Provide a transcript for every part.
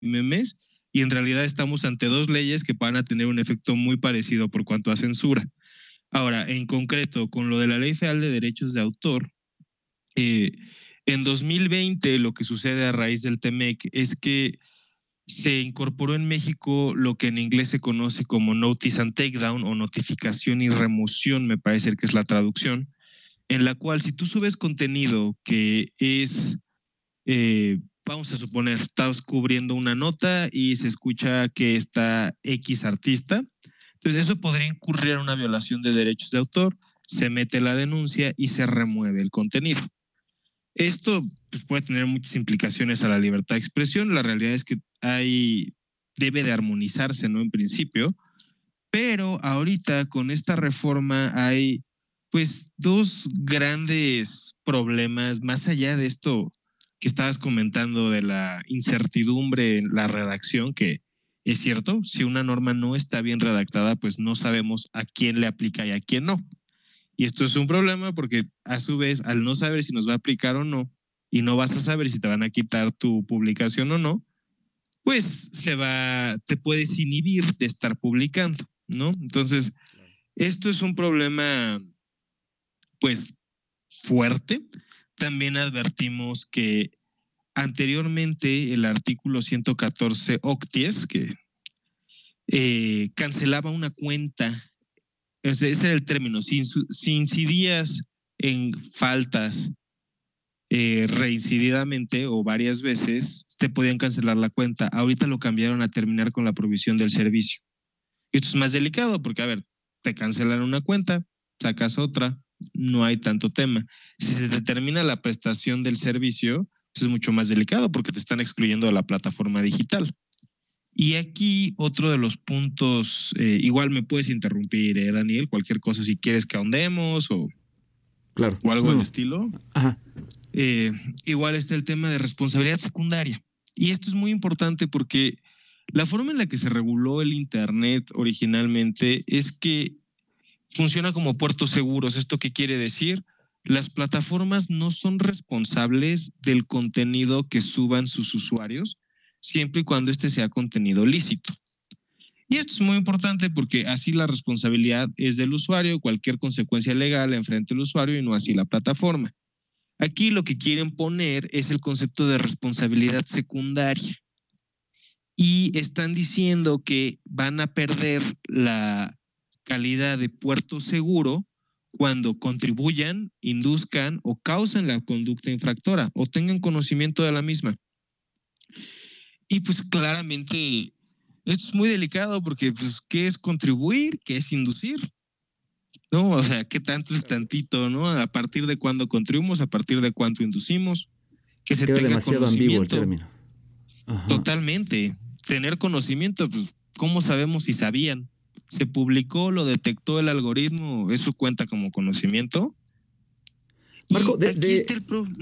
memes, y en realidad estamos ante dos leyes que van a tener un efecto muy parecido por cuanto a censura. Ahora, en concreto, con lo de la Ley Federal de Derechos de Autor, eh, en 2020 lo que sucede a raíz del TEMEC es que se incorporó en México lo que en inglés se conoce como Notice and Takedown o notificación y remoción, me parece que es la traducción, en la cual si tú subes contenido que es, vamos a suponer, estás cubriendo una nota y se escucha que está X artista, entonces eso podría incurrir en una violación de derechos de autor, se mete la denuncia y se remueve el contenido. Esto pues, puede tener muchas implicaciones a la libertad de expresión. La realidad es que debe de armonizarse, ¿no? En principio, pero ahorita con esta reforma hay pues dos grandes problemas, más allá de esto que estabas comentando de la incertidumbre en la redacción, que es cierto, si una norma no está bien redactada, pues no sabemos a quién le aplica y a quién no. Y esto es un problema porque a su vez, al no saber si nos va a aplicar o no, y no vas a saber si te van a quitar tu publicación o no, pues te puedes inhibir de estar publicando, ¿no? Entonces, esto es un problema, pues, fuerte. También advertimos que anteriormente el artículo 114 octies, que cancelaba una cuenta. Ese era el término. Si incidías en faltas reincididamente o varias veces, te podían cancelar la cuenta. Ahorita lo cambiaron a terminar con la provisión del servicio. Esto es más delicado porque, a ver, te cancelan una cuenta, sacas otra, no hay tanto tema. Si se determina la prestación del servicio, pues es mucho más delicado porque te están excluyendo de la plataforma digital. Y aquí otro de los puntos, igual me puedes interrumpir, Daniel, cualquier cosa si quieres que ahondemos claro, o algo del estilo. Ajá. Igual está el tema de responsabilidad secundaria. Y esto es muy importante porque la forma en la que se reguló el Internet originalmente es que funciona como puertos seguros. ¿Esto qué quiere decir? Las plataformas no son responsables del contenido que suban sus usuarios, siempre y cuando este sea contenido lícito. Y esto es muy importante porque así la responsabilidad es del usuario, cualquier consecuencia legal enfrente del usuario y no así la plataforma. Aquí lo que quieren poner es el concepto de responsabilidad secundaria. Y están diciendo que van a perder la calidad de puerto seguro cuando contribuyan, induzcan o causen la conducta infractora o tengan conocimiento de la misma. Y pues claramente esto es muy delicado porque pues, ¿qué es contribuir? ¿Qué es inducir? ¿No? O sea, ¿qué tanto es tantito? ¿No? ¿A partir de cuándo contribuimos? ¿A partir de cuánto inducimos? Que se Queda tenga demasiado ambiguo el conocimiento. término. Ajá. Totalmente. Tener conocimiento, pues, ¿cómo sabemos si sabían? ¿Se publicó, lo detectó el algoritmo? ¿Eso cuenta como conocimiento? Marco, y aquí está el pro.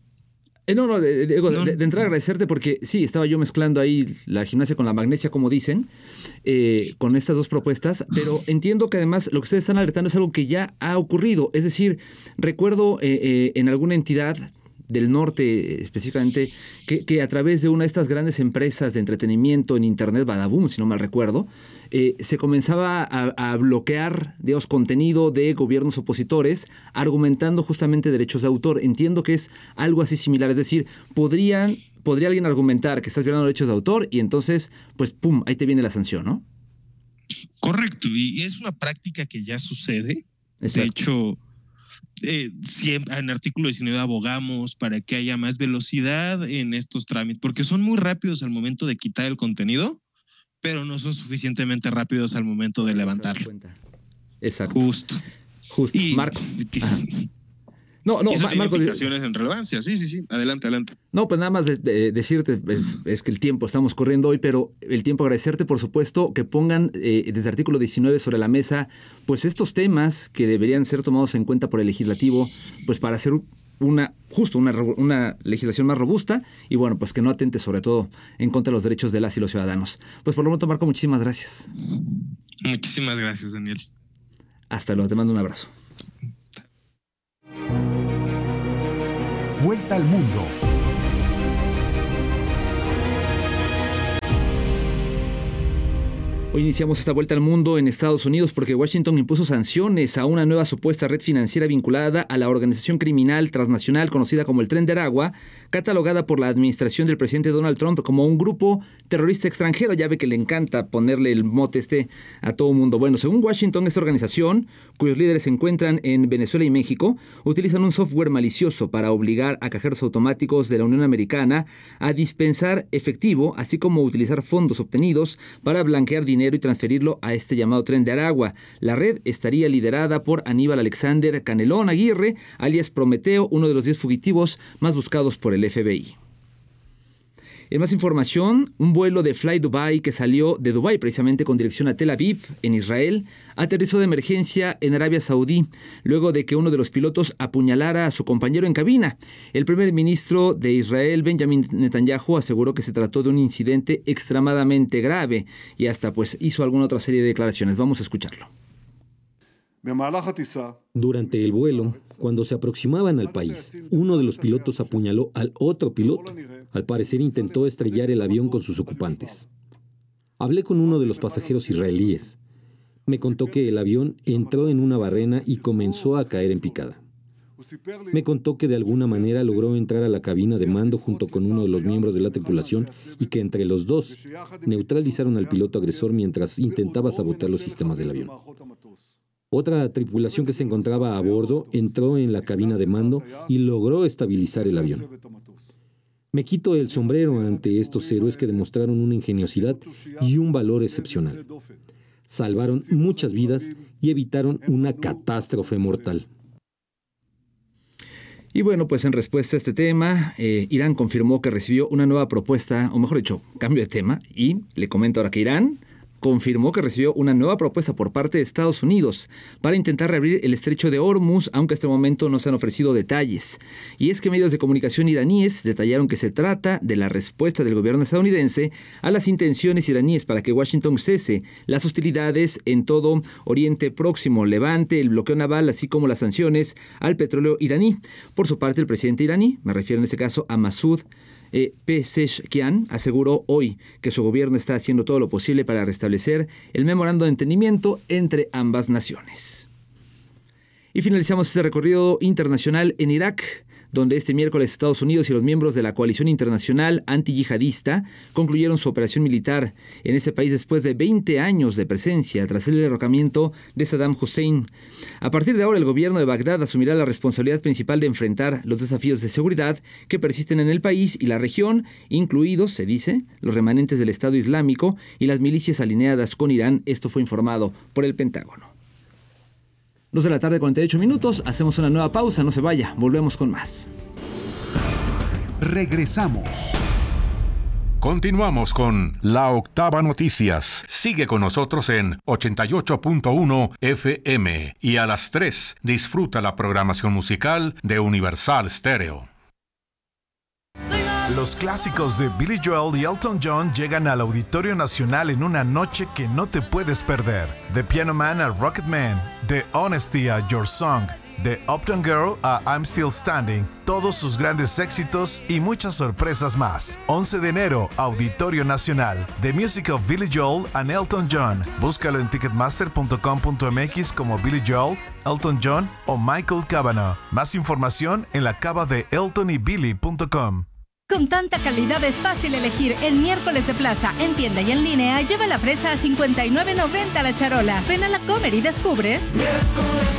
De entrada agradecerte porque sí, estaba yo mezclando ahí la gimnasia con la magnesia, como dicen, con estas dos propuestas, pero entiendo que además lo que ustedes están alertando es algo que ya ha ocurrido. Es decir, recuerdo en alguna entidad del norte específicamente, que a través de una de estas grandes empresas de entretenimiento en internet, Badaboom, si no mal recuerdo, se comenzaba a bloquear, digamos, contenido de gobiernos opositores, argumentando justamente derechos de autor. Entiendo que es algo así similar, es decir, podría alguien argumentar que estás violando derechos de autor y entonces, pues, pum, ahí te viene la sanción, ¿no? Correcto, y es una práctica que ya sucede. Exacto. De hecho, siempre en el artículo 19 abogamos para que haya más velocidad en estos trámites, porque son muy rápidos al momento de quitar el contenido, pero no son suficientemente rápidos al momento de levantarlo. Exacto. Justo. Y Marco. No, eso tiene implicaciones en relevancia. Sí. Adelante. No, pues nada más decirte, es que el tiempo, estamos corriendo hoy, pero el tiempo agradecerte, por supuesto, que pongan desde el artículo 19 sobre la mesa, pues estos temas que deberían ser tomados en cuenta por el legislativo, pues para hacer una legislación más robusta y bueno, pues que no atente sobre todo en contra de los derechos de las y los ciudadanos. Pues por lo pronto, Marco, muchísimas gracias. Muchísimas gracias, Daniel. Hasta luego, te mando un abrazo. Vuelta al mundo. Hoy iniciamos esta vuelta al mundo en Estados Unidos porque Washington impuso sanciones a una nueva supuesta red financiera vinculada a la organización criminal transnacional conocida como el Tren de Aragua, catalogada por la administración del presidente Donald Trump como un grupo terrorista extranjero. Ya ve que le encanta ponerle el mote a todo mundo. Bueno, según Washington, esta organización, cuyos líderes se encuentran en Venezuela y México, utilizan un software malicioso para obligar a cajeros automáticos de la Unión Americana a dispensar efectivo, así como utilizar fondos obtenidos para blanquear dinero y transferirlo a este llamado Tren de Aragua. La red estaría liderada por Aníbal Alexander Canelón Aguirre, alias Prometeo, uno de los 10 fugitivos más buscados por el FBI. En más información, un vuelo de Fly Dubai que salió de Dubái precisamente con dirección a Tel Aviv, en Israel, aterrizó de emergencia en Arabia Saudí, luego de que uno de los pilotos apuñalara a su compañero en cabina. El primer ministro de Israel, Benjamin Netanyahu, aseguró que se trató de un incidente extremadamente grave y hasta hizo alguna otra serie de declaraciones. Vamos a escucharlo. Durante el vuelo, cuando se aproximaban al país, uno de los pilotos apuñaló al otro piloto. Al parecer intentó estrellar el avión con sus ocupantes. Hablé con uno de los pasajeros israelíes. Me contó que el avión entró en una barrena y comenzó a caer en picada. Me contó que de alguna manera logró entrar a la cabina de mando junto con uno de los miembros de la tripulación y que entre los dos neutralizaron al piloto agresor mientras intentaba sabotear los sistemas del avión. Otra tripulación que se encontraba a bordo entró en la cabina de mando y logró estabilizar el avión. Me quito el sombrero ante estos héroes que demostraron una ingeniosidad y un valor excepcional. Salvaron muchas vidas y evitaron una catástrofe mortal. Y bueno, en respuesta a este tema, Irán confirmó que recibió una nueva propuesta, o mejor dicho, cambio de tema, y le comento ahora que Irán confirmó que recibió una nueva propuesta por parte de Estados Unidos para intentar reabrir el estrecho de Hormuz, aunque hasta el momento no se han ofrecido detalles. Y es que medios de comunicación iraníes detallaron que se trata de la respuesta del gobierno estadounidense a las intenciones iraníes para que Washington cese las hostilidades en todo Oriente Próximo, levante el bloqueo naval, así como las sanciones al petróleo iraní. Por su parte, el presidente iraní, me refiero en este caso a Masoud Pezeshkian, aseguró hoy que su gobierno está haciendo todo lo posible para restablecer el memorando de entendimiento entre ambas naciones. Y finalizamos este recorrido internacional en Irak, donde este miércoles Estados Unidos y los miembros de la coalición internacional antiyihadista concluyeron su operación militar en ese país después de 20 años de presencia tras el derrocamiento de Saddam Hussein. A partir de ahora, el gobierno de Bagdad asumirá la responsabilidad principal de enfrentar los desafíos de seguridad que persisten en el país y la región, incluidos, se dice, los remanentes del Estado Islámico y las milicias alineadas con Irán. Esto fue informado por el Pentágono. 2 de la tarde, 48 minutos. Hacemos una nueva pausa. No se vaya. Volvemos con más. Regresamos. Continuamos con La Octava Noticias. Sigue con nosotros en 88.1 FM y a las 3 disfruta la programación musical de Universal Stereo. Los clásicos de Billy Joel y Elton John llegan al Auditorio Nacional en una noche que no te puedes perder. The Piano Man a Rocket Man, The Honesty a Your Song, The Uptown Girl a I'm Still Standing, todos sus grandes éxitos y muchas sorpresas más. 11 de enero, Auditorio Nacional, The Music of Billy Joel and Elton John. Búscalo en ticketmaster.com.mx como Billy Joel, Elton John o Michael Cavanaugh. Más información en la cava de eltonybilly.com. Con tanta calidad es fácil elegir. En miércoles de plaza, en tienda y en línea, lleva la fresa a $59.90 la charola. Ven a la Comer y descubre. Miércoles